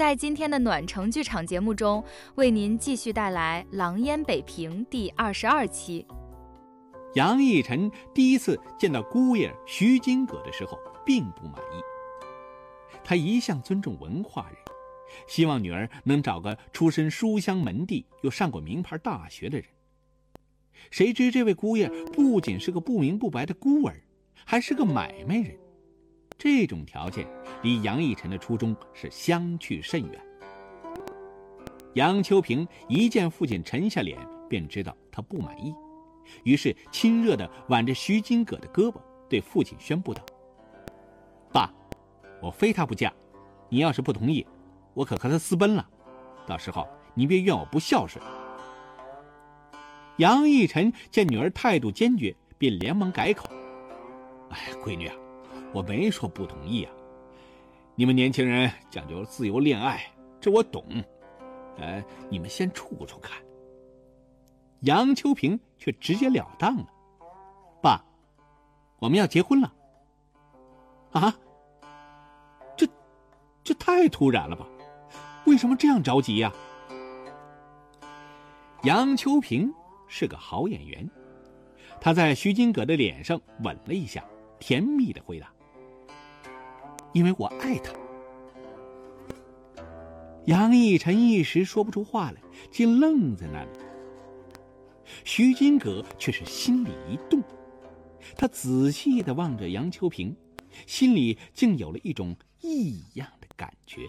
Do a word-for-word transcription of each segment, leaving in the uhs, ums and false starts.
在今天的暖城剧场节目中，为您继续带来《狼烟北平》第二十二期。 杨义臣第一次见到姑爷徐金阁的时候并不满意，他一向尊重文化人，希望女儿能找个出身书香门第又上过名牌大学的人。谁知这位姑爷不仅是个不明不白的孤儿，还是个买卖人，这种条件离杨义臣的初衷是相去甚远。杨秋平一见父亲沉下脸，便知道他不满意，于是亲热地挽着徐金阁的胳膊，对父亲宣布道：爸，我非他不嫁，你要是不同意，我可和他私奔了，到时候你别怨我不孝顺。杨义臣见女儿态度坚决，便连忙改口：哎，闺女啊，我没说不同意啊，你们年轻人讲究自由恋爱，这我懂，呃，你们先处处看。杨秋平却直截了当了：爸，我们要结婚了。啊，这这太突然了吧，为什么这样着急呀？杨秋平是个好演员，他在徐金阁的脸上吻了一下，甜蜜地回答：因为我爱他。杨义臣一时说不出话来，竟愣在那里。徐金阁却是心里一动，他仔细地望着杨秋平，心里竟有了一种异样的感觉。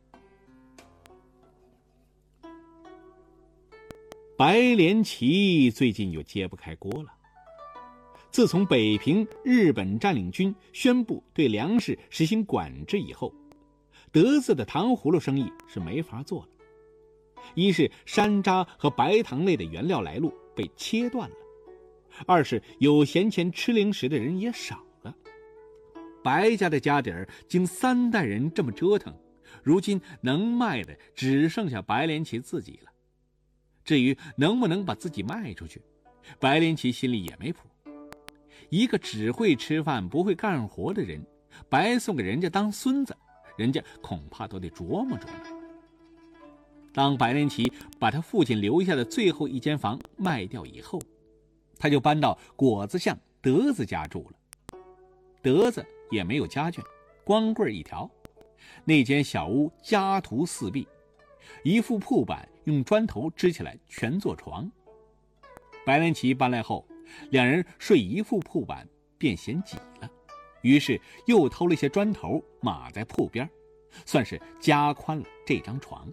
白莲旗最近又揭不开锅了。自从北平日本占领军宣布对粮食实行管制以后，德字的糖葫芦生意是没法做了。一是山楂和白糖类的原料来路被切断了，二是有闲钱吃零食的人也少了。白家的家底儿经三代人这么折腾，如今能卖的只剩下白莲旗自己了。至于能不能把自己卖出去，白莲旗心里也没谱。一个只会吃饭不会干活的人，白送给人家当孙子，人家恐怕都得琢磨琢磨。当白莲旗把他父亲留下的最后一间房卖掉以后，他就搬到果子巷德子家住了。德子也没有家眷，光棍一条。那间小屋家徒四壁，一副铺板用砖头支起来全做床。白莲旗搬来后，两人睡一副铺板便嫌挤了，于是又偷了些砖头码在铺边，算是加宽了这张床。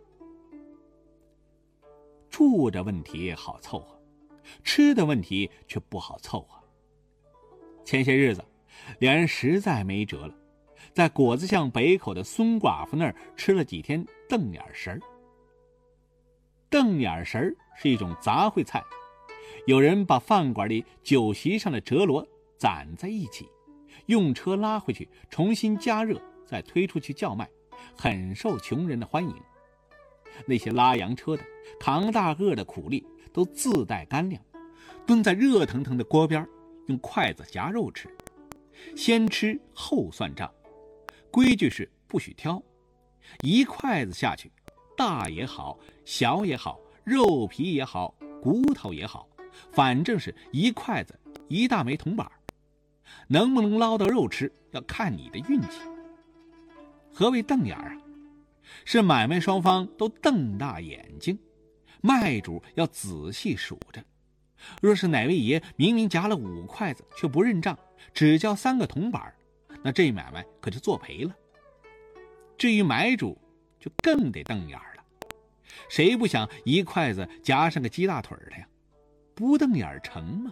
住的问题好凑合，吃的问题却不好凑合。前些日子两人实在没辙了，在果子巷北口的孙寡妇那儿吃了几天瞪眼食儿。瞪眼食儿是一种杂烩菜，有人把饭馆里酒席上的折罗攒在一起，用车拉回去重新加热，再推出去叫卖，很受穷人的欢迎。那些拉洋车的扛大个的苦力都自带干粮，蹲在热腾腾的锅边，用筷子夹肉吃，先吃后算账，规矩是不许挑，一筷子下去，大也好小也好，肉皮也好骨头也好，反正是一筷子一大枚铜板，能不能捞到肉吃要看你的运气。何谓瞪眼啊？是买卖双方都瞪大眼睛，卖主要仔细数着，若是哪位爷明明夹了五筷子却不认账，只交三个铜板，那这买卖可就作赔了。至于买主就更得瞪眼了，谁不想一筷子夹上个鸡大腿的呀？不瞪眼成吗？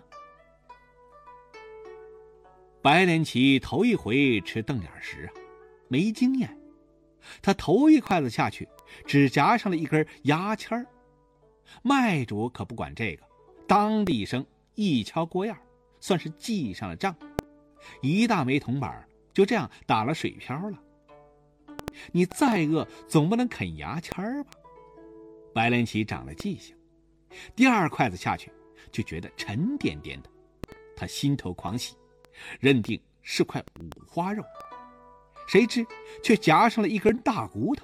白莲旗头一回吃瞪眼食啊，没经验，他头一筷子下去只夹上了一根牙签儿，卖主可不管这个，当的一声一敲锅沿，算是记上了账，一大枚铜板就这样打了水漂了。你再饿总不能啃牙签儿吧？白莲旗长了记性，第二筷子下去就觉得沉甸甸的，他心头狂喜，认定是块五花肉，谁知却夹上了一根大骨头。